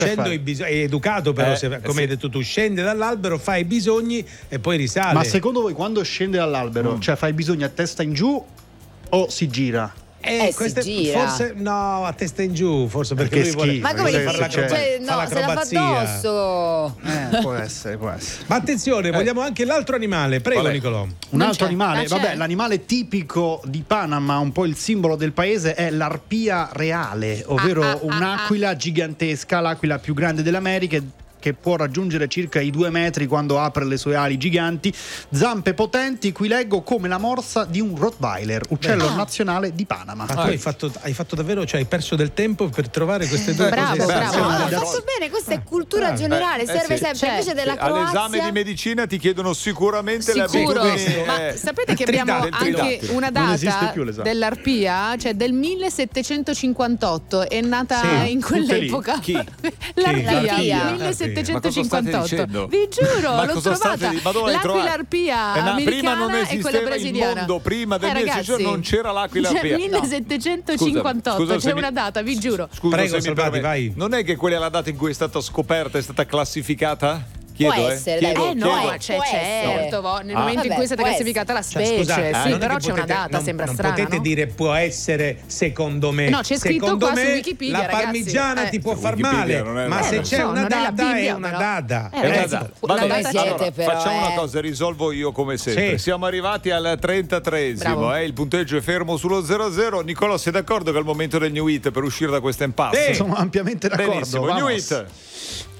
è educato però, come hai detto tu, scende dall'albero, fa i bisogni e poi risale. Ma secondo voi quando scende dall'albero, cioè fa i bisogni a testa in giù o si gira? Si gira. Forse no, a testa in giù, forse perché lui vuole. Ma come fare se la fa addosso? Può essere. Ma attenzione, vogliamo anche l'altro animale. Prego, Nicolò. Un altro animale, l'animale tipico di Panama, un po' il simbolo del paese, è l'arpia reale, ovvero un'aquila gigantesca, l'aquila più grande delle Americhe, che può raggiungere circa i 2 metri quando apre le sue ali giganti, zampe potenti, qui leggo come la morsa di un Rottweiler, uccello nazionale di Panama. Ma tu hai fatto davvero, cioè hai perso del tempo per trovare queste due cose. Bravo, hai fatto bene, questa è cultura generale, serve sempre, invece della Croazia. All'esame di medicina ti chiedono sicuramente le abitudini. Ma sapete che abbiamo anche una data dell'arpia, cioè del 1758, è nata in quell'epoca. Chi? L'arpia, 1758. Vi giuro, l'ho trovata. L'aquila arpia americana e quella brasiliana. Il mondo prima del 1600 non c'era l'aquila arpia. 1758, c'è una data, vi giuro. Scusa, prego, Salvati, vai. Non è che quella è la data in cui è stata scoperta, è stata classificata? Può essere, certo, nel momento in cui è stata classificata la specie, però c'è una data, sembra strana. Non potete dire può essere secondo me. No, c'è scritto secondo qua me, su Wikipedia, la parmigiana ti può far male, ma se c'è una data è una data. Facciamo una cosa, risolvo io come sempre. Siamo arrivati al 33esimo, il punteggio è fermo sullo 0-0. Nicolò, sei d'accordo che è il momento del new hit per uscire da questa impasse? Sono ampiamente d'accordo. Benissimo, new hit.